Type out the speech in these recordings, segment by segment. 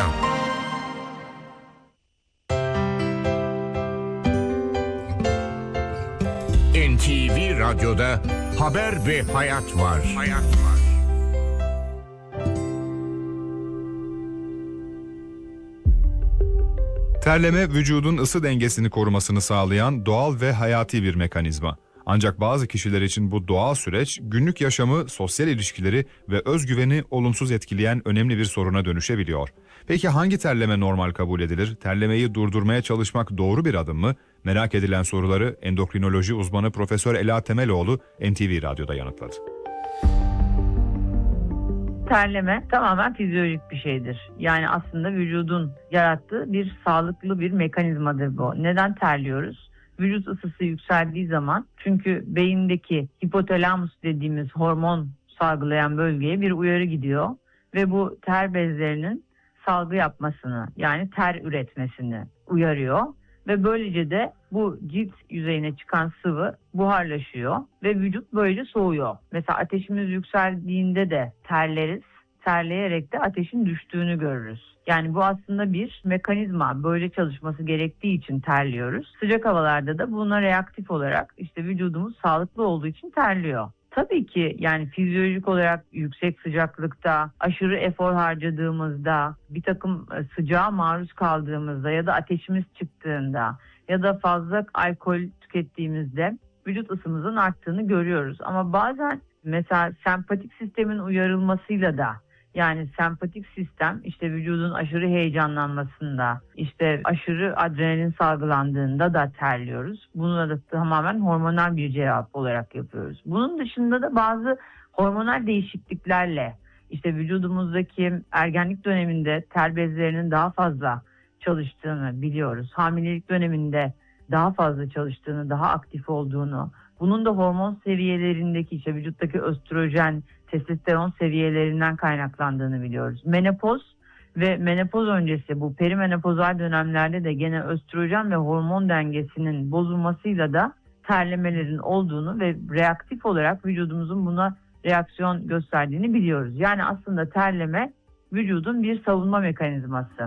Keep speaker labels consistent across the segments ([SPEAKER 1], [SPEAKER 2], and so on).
[SPEAKER 1] Yaşam. NTV Radyo'da haber ve hayat var.
[SPEAKER 2] Terleme vücudun ısı dengesini korumasını sağlayan doğal ve hayati bir mekanizma. Ancak bazı kişiler için bu doğal süreç günlük yaşamı, sosyal ilişkileri ve özgüveni olumsuz etkileyen önemli bir soruna dönüşebiliyor. Peki hangi terleme normal kabul edilir? Terlemeyi durdurmaya çalışmak doğru bir adım mı? Merak edilen soruları endokrinoloji uzmanı Profesör Ela Temeloğlu NTV Radyo'da yanıtladı.
[SPEAKER 3] Terleme tamamen fizyolojik bir şeydir. Yani aslında vücudun yarattığı bir sağlıklı bir mekanizmadır bu. Neden terliyoruz? Vücut ısısı yükseldiği zaman, çünkü beyindeki hipotalamus dediğimiz hormon salgılayan bölgeye bir uyarı gidiyor ve bu ter bezlerinin salgı yapmasını, yani ter üretmesini uyarıyor ve böylece de bu cilt yüzeyine çıkan sıvı buharlaşıyor ve vücut böylece soğuyor. Mesela ateşimiz yükseldiğinde de terleriz. Terleyerek de ateşin düştüğünü görürüz. Yani bu aslında bir mekanizma, böyle çalışması gerektiği için terliyoruz. Sıcak havalarda da buna reaktif olarak işte vücudumuz sağlıklı olduğu için terliyor. Tabii ki yani fizyolojik olarak yüksek sıcaklıkta, aşırı efor harcadığımızda, bir takım sıcağa maruz kaldığımızda ya da ateşimiz çıktığında ya da fazla alkol tükettiğimizde vücut ısımızın arttığını görüyoruz. Ama bazen mesela sempatik sistemin uyarılmasıyla da, yani sempatik sistem işte vücudun aşırı heyecanlanmasında, işte aşırı adrenalin salgılandığında da terliyoruz. Bunu da tamamen hormonal bir cevap olarak yapıyoruz. Bunun dışında da bazı hormonal değişikliklerle işte vücudumuzdaki ergenlik döneminde ter bezlerinin daha fazla çalıştığını biliyoruz. Hamilelik döneminde daha fazla çalıştığını, daha aktif olduğunu, bunun da hormon seviyelerindeki işte vücuttaki östrojen, testosteron seviyelerinden kaynaklandığını biliyoruz. Menopoz ve menopoz öncesi bu perimenopozal dönemlerde de gene östrojen ve hormon dengesinin bozulmasıyla da terlemelerin olduğunu ve reaktif olarak vücudumuzun buna reaksiyon gösterdiğini biliyoruz. Yani aslında terleme vücudun bir savunma mekanizması.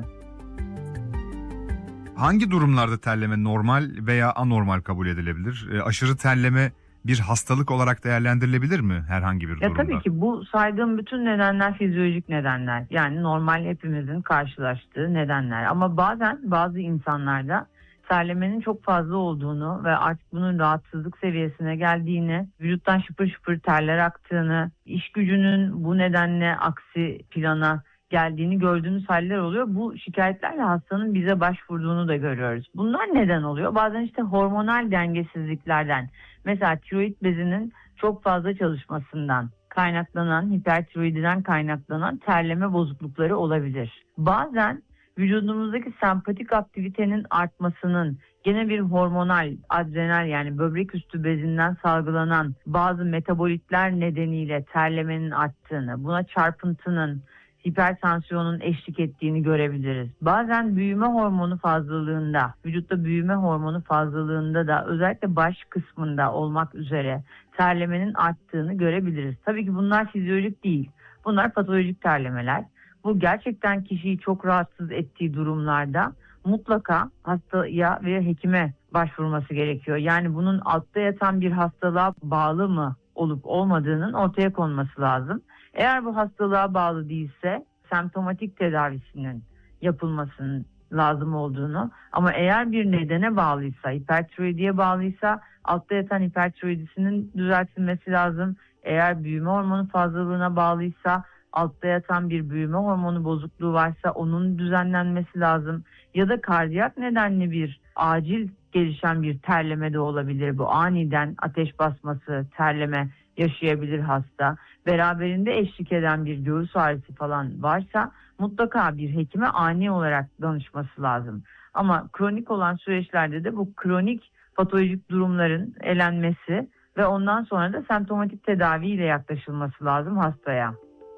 [SPEAKER 2] Hangi durumlarda terleme normal veya anormal kabul edilebilir? Aşırı terleme bir hastalık olarak değerlendirilebilir mi herhangi bir durumda?
[SPEAKER 3] Tabii ki bu saydığım bütün nedenler fizyolojik nedenler. Yani normal hepimizin karşılaştığı nedenler. Ama bazen bazı insanlarda terlemenin çok fazla olduğunu ve artık bunun rahatsızlık seviyesine geldiğini, vücuttan şıpır şıpır terler aktığını, iş gücünün bu nedenle aksi plana geldiğini gördüğümüz haller oluyor. Bu şikayetlerle hastanın bize başvurduğunu da görüyoruz. Bunlar neden oluyor? Bazen işte hormonal dengesizliklerden, mesela tiroid bezinin çok fazla çalışmasından kaynaklanan, hipertiroididen kaynaklanan terleme bozuklukları olabilir. Bazen vücudumuzdaki sempatik aktivitenin artmasının, gene bir hormonal, adrenal yani böbrek üstü bezinden salgılanan bazı metabolitler nedeniyle terlemenin arttığını, buna çarpıntının, hipertansiyonun eşlik ettiğini görebiliriz. Bazen büyüme hormonu fazlalığında, vücutta büyüme hormonu fazlalığında da özellikle baş kısmında olmak üzere terlemenin arttığını görebiliriz. Tabii ki bunlar fizyolojik değil. Bunlar patolojik terlemeler. Bu gerçekten kişiyi çok rahatsız ettiği durumlarda mutlaka hastaya ve hekime başvurması gerekiyor. Yani bunun altta yatan bir hastalığa bağlı mı olup olmadığının ortaya konması lazım. Eğer bu hastalığa bağlı değilse semptomatik tedavisinin yapılmasının lazım olduğunu, ama eğer bir nedene bağlıysa, hipertiroidiye bağlıysa altta yatan hipertiroidisinin düzeltilmesi lazım. Eğer büyüme hormonu fazlalığına bağlıysa, altta yatan bir büyüme hormonu bozukluğu varsa onun düzenlenmesi lazım. Ya da kardiyak nedenli bir acil gelişen bir terleme de olabilir. Bu aniden ateş basması, terleme yaşayabilir hasta. Beraberinde eşlik eden bir göğüs ağrısı falan varsa mutlaka bir hekime ani olarak danışması lazım. Ama kronik olan süreçlerde de bu kronik patolojik durumların elenmesi ve ondan sonra da semptomatik tedaviyle yaklaşılması lazım hastaya.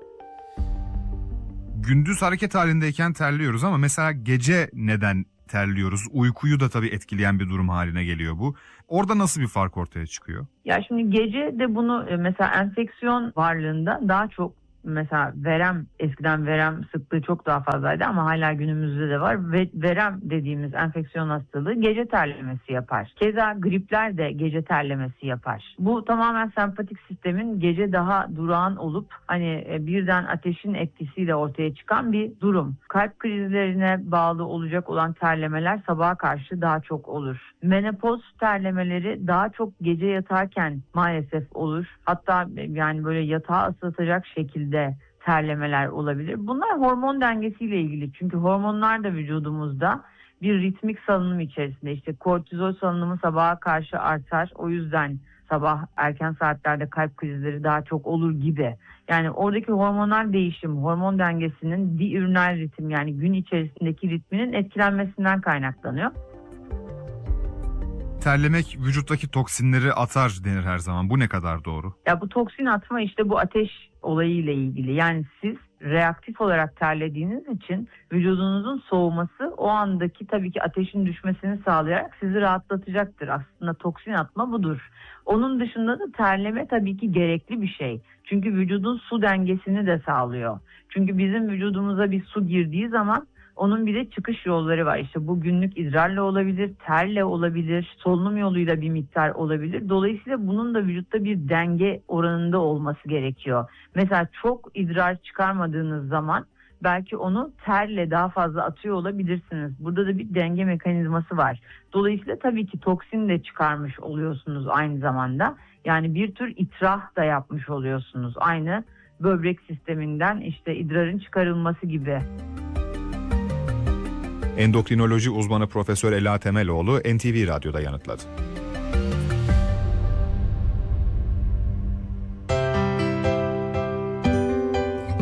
[SPEAKER 2] Gündüz hareket halindeyken terliyoruz ama mesela gece neden terliyoruz? Uykuyu da tabii etkileyen bir durum haline geliyor bu. Orada nasıl bir fark ortaya çıkıyor?
[SPEAKER 3] Ya şimdi gece de bunu mesela enfeksiyon varlığında daha çok mesela verem, eskiden verem sıklığı çok daha fazlaydı ama hala günümüzde de var. Ve verem dediğimiz enfeksiyon hastalığı gece terlemesi yapar. Keza gripler de gece terlemesi yapar. Bu tamamen sempatik sistemin gece daha durağan olup hani birden ateşin etkisiyle ortaya çıkan bir durum. Kalp krizlerine bağlı olacak olan terlemeler sabaha karşı daha çok olur. Menopoz terlemeleri daha çok gece yatarken maalesef olur. Hatta yani böyle yatağa ıslatacak şekilde terlemeler olabilir. Bunlar hormon dengesiyle ilgili. Çünkü hormonlar da vücudumuzda bir ritmik salınım içerisinde. İşte kortizol salınımı sabaha karşı artar. O yüzden sabah erken saatlerde kalp krizleri daha çok olur gibi. Yani oradaki hormonal değişim, hormon dengesinin diürnal ritim yani gün içerisindeki ritminin etkilenmesinden kaynaklanıyor.
[SPEAKER 2] Terlemek vücuttaki toksinleri atar denir her zaman. Bu ne kadar doğru?
[SPEAKER 3] Ya bu toksin atma işte bu ateş olayıyla ilgili. Yani siz reaktif olarak terlediğiniz için vücudunuzun soğuması o andaki tabii ki ateşin düşmesini sağlayarak sizi rahatlatacaktır. Aslında toksin atma budur. Onun dışında da terleme tabii ki gerekli bir şey. Çünkü vücudun su dengesini de sağlıyor. Çünkü bizim vücudumuza bir su girdiği zaman onun bir de çıkış yolları var. İşte bu günlük idrarla olabilir, terle olabilir, solunum yoluyla bir miktar olabilir. Dolayısıyla bunun da vücutta bir denge oranında olması gerekiyor. Mesela çok idrar çıkarmadığınız zaman belki onu terle daha fazla atıyor olabilirsiniz. Burada da bir denge mekanizması var. Dolayısıyla tabii ki toksin de çıkarmış oluyorsunuz aynı zamanda. Yani bir tür itrah da yapmış oluyorsunuz. Aynı böbrek sisteminden işte idrarın çıkarılması gibi.
[SPEAKER 2] Endokrinoloji uzmanı Profesör Ela Temeloğlu NTV Radyo'da yanıtladı.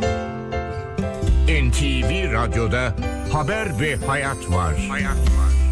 [SPEAKER 1] NTV Radyo'da Haber ve Hayat var.